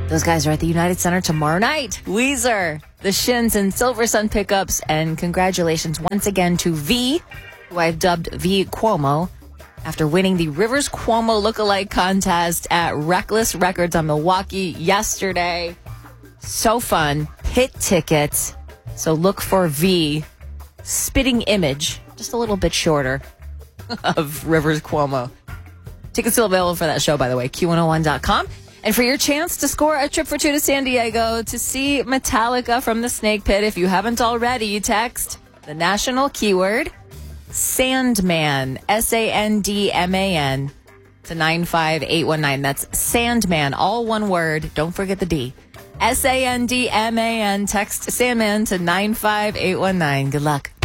Those guys are at the United Center tomorrow night. Weezer, the Shins, and Silver Sun pickups. And congratulations once again to V, who I've dubbed V Cuomo, after winning the Rivers Cuomo lookalike contest at Reckless Records on Milwaukee yesterday. So fun. Pit tickets. So look for V, spitting image, just a little bit shorter, of Rivers Cuomo. Tickets still available for that show, by the way, Q101.com. And for your chance to score a trip for two to San Diego to see Metallica from the Snake Pit, if you haven't already, text the national keyword Sandman, Sandman, to 95819. That's Sandman, all one word. Don't forget the D. Sandman. Text Sandman to 95819. Good luck.